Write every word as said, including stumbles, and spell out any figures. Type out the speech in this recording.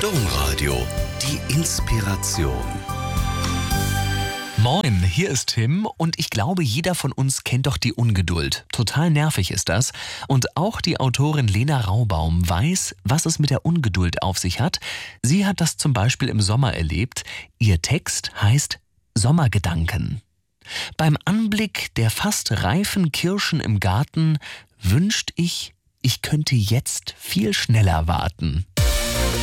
Domradio, die Inspiration. Moin, hier ist Tim und ich glaube, jeder von uns kennt doch die Ungeduld. Total nervig ist das. Und auch die Autorin Lena Raubaum weiß, was es mit der Ungeduld auf sich hat. Sie hat das zum Beispiel im Sommer erlebt. Ihr Text heißt Sommergedanken. Beim Anblick der fast reifen Kirschen im Garten wünscht ich, ich könnte jetzt viel schneller warten.